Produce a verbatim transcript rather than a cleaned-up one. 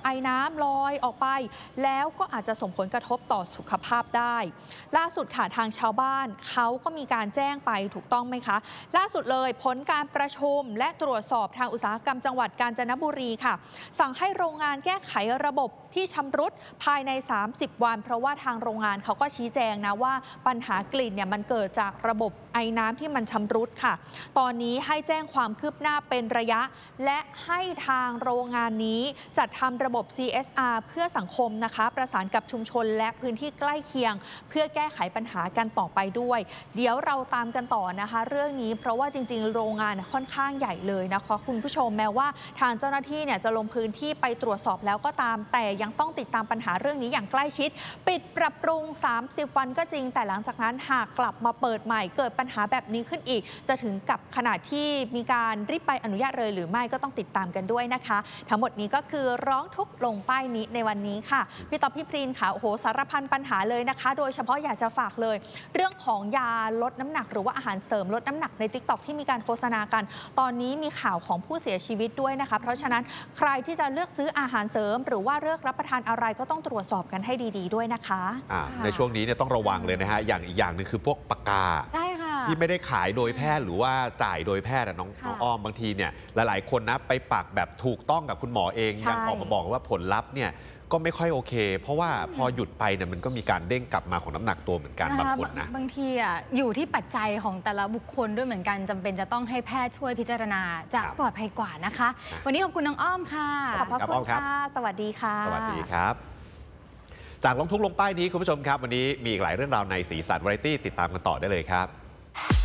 ไอน้ำลอยออกไปแล้วก็อาจจะส่งผลกระทบต่อสุขภาพได้ล่าสุดค่ะทางชาวบ้านเขาก็มีการแจ้งไปถูกต้องไหมคะล่าสุดเลยผลการประชุมและตรวจสอบทางอุตสาหกรรมจังหวัดกาญจนบุรีค่ะสั่งให้โรงงานแก้ไขระบบที่ชำรุดภายในสามสิบวันเพราะว่าทางโรงงานเขาก็ชี้แจงนะว่าปัญหากลิ่นเนี่ยมันเกิดจากระบบไอน้ำที่มันชำรุดค่ะตอนนี้ให้แจ้งความคืบหน้าเป็นระยะและให้ทางโรงงานนี้จัดทำระบบ ซี เอส อาร์ เพื่อสังคมนะคะประสานกับชุมชนและพื้นที่ใกล้เคียงเพื่อแก้ไขปัญหากันต่อไปด้วยเดี๋ยวเราตามกันต่อนะคะเรื่องนี้เพราะว่าจริงๆโรงงานค่อนข้างใหญ่เลยนะคะคุณผู้ชมแม้ว่าทางเจ้าหน้าที่เนี่ยจะลงพื้นที่ไปตรวจสอบแล้วก็ตามแต่ยังต้องติดตามปัญหาเรื่องนี้อย่างใกล้ชิดปิดปรับปรุงสามสิบวันก็จริงแต่หลังจากนั้นหากกลับมาเปิดใหม่เกิดปัญหาแบบนี้ขึ้นอีกจะถึงกับขนาดที่มีการริบใบอนุญาตเลยหรือไม่ก็ต้องติดตามกันด้วยนะคะทั้งหมดนี้ก็คือร้องทุกข์ลงป้ายนี้ในวันนี้ค่ะพี่ต๊อบพี่พรินค่ะโอ้โหสารพันปัญหาเลยนะคะโดยเฉพาะอยากจะฝากเลยเรื่องของยาลดน้ำหนักหรือว่าอาหารเสริมลดน้ำหนักใน ติ๊กต็อก ที่มีการโฆษณากันตอนนี้มีข่าวของผู้เสียชีวิตด้วยนะคะเพราะฉะนั้นใครที่จะเลือกซื้ออาหารเสริมหรือว่าเลือกรับประทานอะไรก็ต้องตรวจสอบกันให้ดีๆด้วยนะคะในช่วงนี้เนี่ยต้องระวังเลยนะฮะอย่างอีกอย่างนึงคือพวกปากกาใช่ค่ะที่ไม่ได้ขายโดยแพทย์หรือว่าจ่ายโดยแพทย์น้องน้องอ้อมบางทีเนี่ยหลายๆคนนะไปปักแบบถูกต้องกับคุณหมอเองยังออกมาบอกว่าผลลัพธ์เนี่ยก็ไม่ค่อยโอเคเพราะว่าพอหยุดไปเนี่ยมันก็มีการเด้งกลับมาของน้ำหนักตัวเหมือนกันบางคนนะบางทีอ่ะอยู่ที่ปัจจัยของแต่ละบุคคลด้วยเหมือนกันจำเป็นจะต้องให้แพทย์ช่วยพิจารณาจะปลอดภัยกว่านะคะวันนี้ขอบคุณน้องอ้อมค่ะขอบพระคุณค่ะสวัสดีค่ะสวัสดีครับจากลงทุกลงป้ายนี้คุณผู้ชมครับวันนี้มีอีกหลายเรื่องราวในสีสันวาไรตี้ติดตามกันต่อได้เลยครับ